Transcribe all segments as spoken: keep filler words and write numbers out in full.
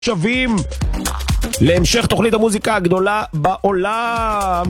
שווים להמשך תוכנית המוזיקה הגדולה בעולם.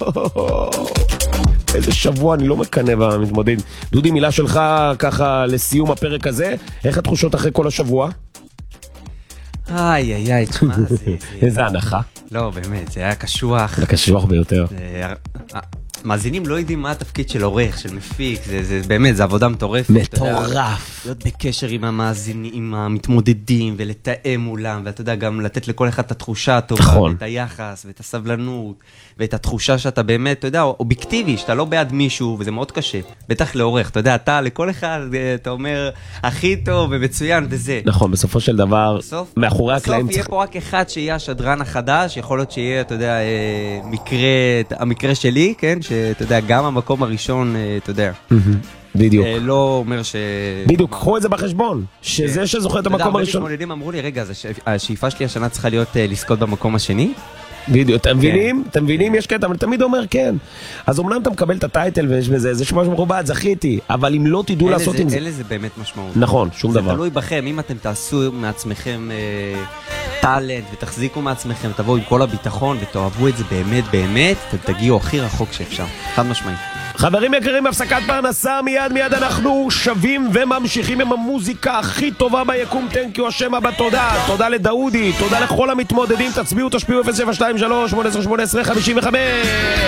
איזה שבוע, אני לא מקנא במתמודד. דודי, מילה שלך ככה לסיום הפרק הזה. איך התחושות אחרי כל השבוע? איי איי איי, תשמע, זה... איזה הנחה. לא, באמת, זה היה קשוח. זה קשוח ביותר. מאזינים לא יודעים מה התפקיד של עורך, של מפיק, זה, זה באמת, זה עבודה מטורפת. מטורף. להיות בקשר עם המאזינים, עם המתמודדים, ולתאם מולם, ואתה יודע, גם לתת לכל אחד את התחושה הטובה, נכון. ואת היחס, ואת הסבלנות, ואת התחושה שאתה באמת, אתה יודע, אובייקטיבי, שאתה לא בעד מישהו, וזה מאוד קשה. בטח לעורך, אתה יודע, אתה לכל אחד, אתה אומר, הכי טוב ומצוין, וזה. נכון, בסופו של דבר, בסוף, מאחורי הקלעים בסוף יהיה פה רק אחד שיהיה השדרן החדש, יכול להיות שיהיה, אתה יודע, מקרה, המקרה שלי, כן? שאתה יודע, גם המקום הראשון, אתה יודע. בדיוק. לא אומר ש... בדיוק, קחו את זה בחשבון, שזה שזוכר את המקום הראשון. אתה יודע, הרבה מתמודדים אמרו לי, רגע, השאיפה שלי השנה צריכה להיות לזכות במקום השני? בדיוק, אתם מבינים? אתם מבינים? יש קטע, אבל תמיד אומר כן. אז אומנם אתה מקבל את הטייטל ויש בזה, זה שמשהו מכובד, זכיתי, אבל אם לא תדעו לעשות עם זה... אין לזה באמת משמעות. נכון, שום דבר. זה תלוי בכם, אם אתם תעשו מעצמכם טאלנט ותחזיקו מעצמכם, תבואו עם כל הביטחון ותאהבו את זה באמת באמת, אתם תגיעו הכי רחוק שאפשר. חד משמעית. חברים יקרים, הפסקת פרנסה, מיד מיד אנחנו שווים וממשיכים עם המוזיקה הכי טובה ביקום. תנקיו, השם הבא, תודה. תודה לדאודי, תודה לכל המתמודדים. תצביעו, תשפיעו אפס שבע שתיים שלוש שמונה עשרה שמונה עשרה חמישים וחמש.